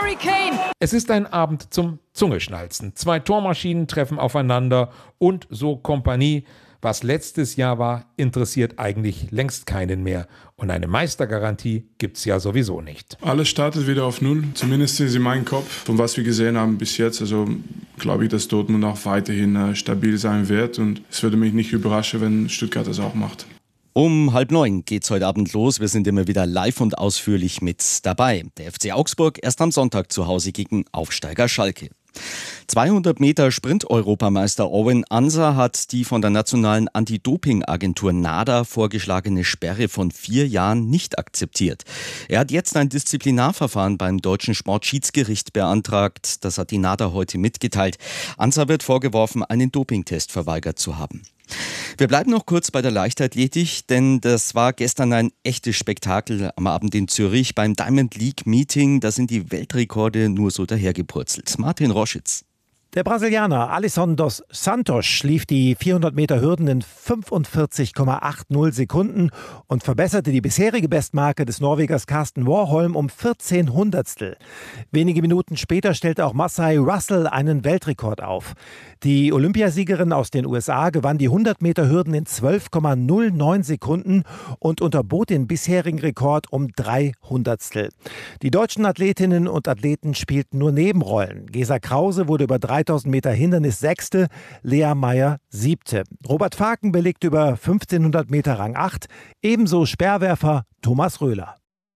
Harry Kane. Es ist ein Abend zum Zungeschnalzen. 2 Tormaschinen treffen aufeinander und so Kompanie. Was letztes Jahr war, interessiert eigentlich längst keinen mehr. Und eine Meistergarantie gibt's ja sowieso nicht. Alles startet wieder auf Null, zumindest in meinem Kopf. Von was wir gesehen haben bis jetzt, also glaube ich, dass Dortmund auch weiterhin stabil sein wird. Und es würde mich nicht überraschen, wenn Stuttgart das auch macht. Um 8:30 geht's heute Abend los. Wir sind immer wieder live und ausführlich mit dabei. Der FC Augsburg erst am Sonntag zu Hause gegen Aufsteiger Schalke. 200 Meter Sprint-Europameister Owen Ansah hat die von der nationalen Anti-Doping-Agentur NADA vorgeschlagene Sperre von 4 Jahren nicht akzeptiert. Er hat jetzt ein Disziplinarverfahren beim deutschen Sportschiedsgericht beantragt. Das hat die NADA heute mitgeteilt. Ansah wird vorgeworfen, einen Dopingtest verweigert zu haben. Wir bleiben noch kurz bei der Leichtathletik, denn das war gestern ein echtes Spektakel am Abend in Zürich beim Diamond League Meeting. Da sind die Weltrekorde nur so dahergepurzelt. Martin Roschitz. Der Brasilianer Alisson dos Santos lief die 400 Meter Hürden in 45,80 Sekunden und verbesserte die bisherige Bestmarke des Norwegers Karsten Warholm um 14 Hundertstel. Wenige Minuten später stellte auch Masai Russell einen Weltrekord auf. Die Olympiasiegerin aus den USA gewann die 100 Meter Hürden in 12,09 Sekunden und unterbot den bisherigen Rekord um 3 Hundertstel. Die deutschen Athletinnen und Athleten spielten nur Nebenrollen. Gesa Krause wurde über 3000 Meter Hindernis 6., Lea Meyer 7. Robert Faken belegte über 1500 Meter Rang 8, ebenso Speerwerfer Thomas Röhler.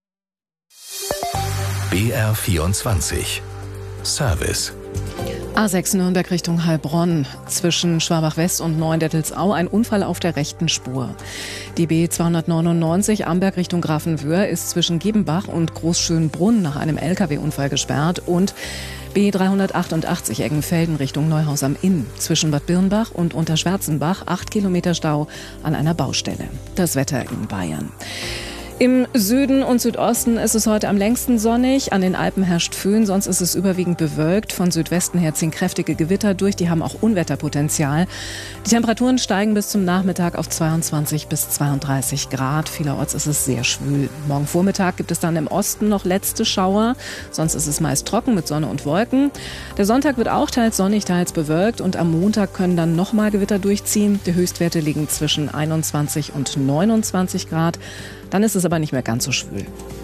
BR24 Service. A6 Nürnberg Richtung Heilbronn. Zwischen Schwabach-West und Neuendettelsau ein Unfall auf der rechten Spur. Die B299 Amberg Richtung Grafenwöhr ist zwischen Gebenbach und Großschönbrunn nach einem LKW-Unfall gesperrt und B388 Eggenfelden Richtung Neuhaus am Inn. Zwischen Bad Birnbach und Unterschwärzenbach 8 Kilometer Stau an einer Baustelle. Das Wetter in Bayern. Im Süden und Südosten ist es heute am längsten sonnig. An den Alpen herrscht Föhn, sonst ist es überwiegend bewölkt. Von Südwesten her ziehen kräftige Gewitter durch, die haben auch Unwetterpotenzial. Die Temperaturen steigen bis zum Nachmittag auf 22 bis 32 Grad. Vielerorts ist es sehr schwül. Morgen Vormittag gibt es dann im Osten noch letzte Schauer. Sonst ist es meist trocken mit Sonne und Wolken. Der Sonntag wird auch teils sonnig, teils bewölkt. Und am Montag können dann nochmal Gewitter durchziehen. Die Höchstwerte liegen zwischen 21 und 29 Grad. Dann ist es aber nicht mehr ganz so schwül.